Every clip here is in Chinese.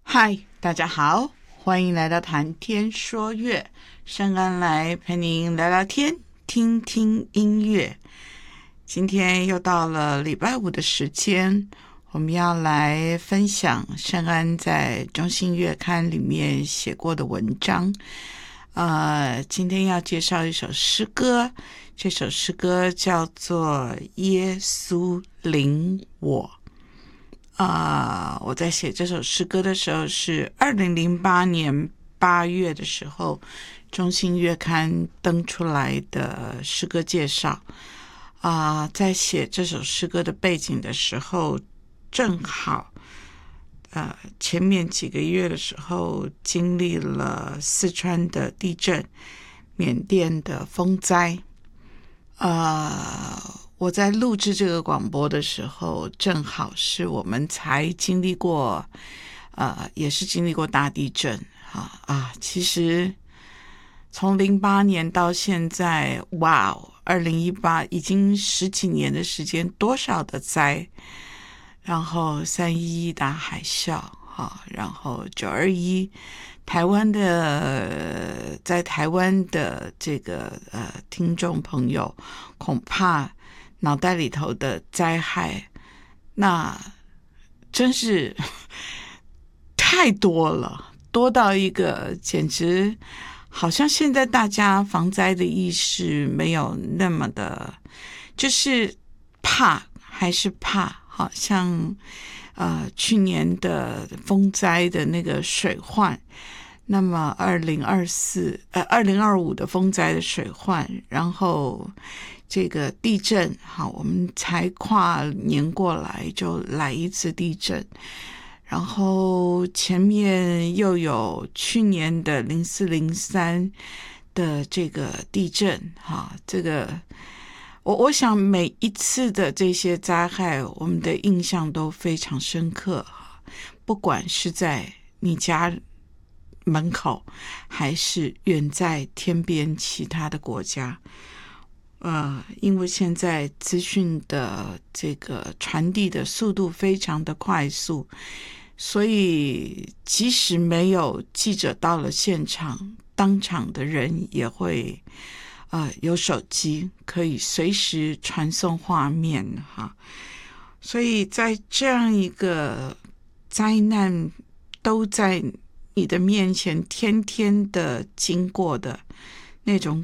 嗨，大家好，欢迎来到谈天说乐，圣安来陪您聊聊天，听听音乐。今天又到了礼拜五的时间，我们要来分享圣安在中信月刊里面写过的文章。今天要介绍一首诗歌，这首诗歌叫做《耶稣领我》。我在写这首诗歌的时候是2008年8月的时候，中信月刊登出来的诗歌介绍。在写这首诗歌的背景的时候，正好前面几个月的时候经历了四川的地震、缅甸的风灾。我在录制这个广播的时候，正好是我们才经历过，也是经历过大地震其实从08年到现在，2018已经10几年的时间，多少的灾，然后311大海啸，然后921，在台湾的这个听众朋友，恐怕脑袋里头的灾害，那真是太多了，多到一个简直好像现在大家防灾的意识没有那么的，就是怕还是怕，好像去年的风灾的那个水患，那么2025的风灾的水患，然后这个地震，我们才跨年过来就来一次地震，然后前面又有去年的04、03的这个地震，这个我想每一次的这些灾害，我们的印象都非常深刻，不管是在你家门口，还是远在天边其他的国家。因为现在资讯的这个传递的速度非常的快速，所以即使没有记者到了现场，当场的人也会有手机可以随时传送画面所以在这样一个灾难都在你的面前天天的经过的那种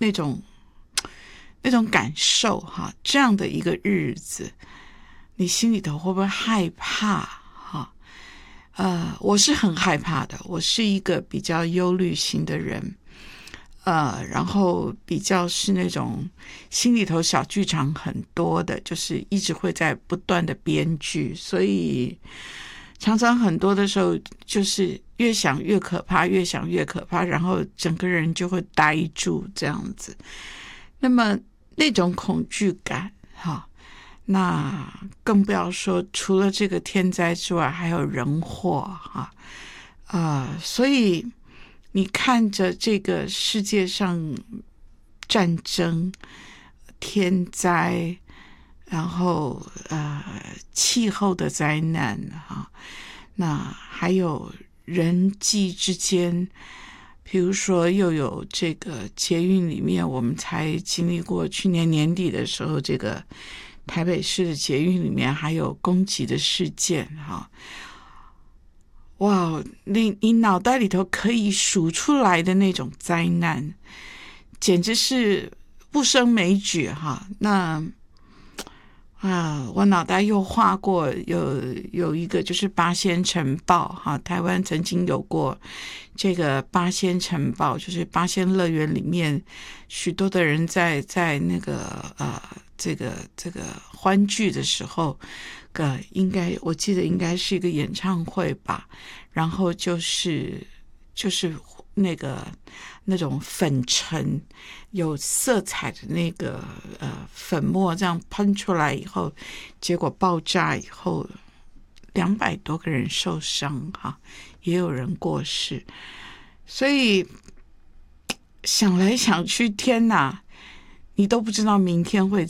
感受这样的一个日子，你心里头会不会害怕我是很害怕的，我是一个比较忧虑型的人，然后比较是那种心里头小剧场很多的，就是一直会在不断的编剧，所以常常很多的时候就是越想越可怕，越想越可怕，然后整个人就会呆住这样子。那么那种恐惧感那更不要说除了这个天灾之外还有人祸所以你看着这个世界上战争、天灾，然后气候的灾难那还有人际之间，比如说又有这个捷运里面，我们才经历过去年年底的时候，这个台北市的捷运里面还有攻击的事件你脑袋里头可以数出来的那种灾难，简直是不胜枚举那我脑袋又画过有一个就是八仙城堡台湾曾经有过这个八仙城堡，就是八仙乐园里面许多的人在那个这个欢聚的时候，我记得应该是一个演唱会吧，然后就是那种粉尘有色彩的那个粉末这样喷出来以后，结果爆炸以后200多个人受伤也有人过世，所以想来想去，天哪，你都不知道明天会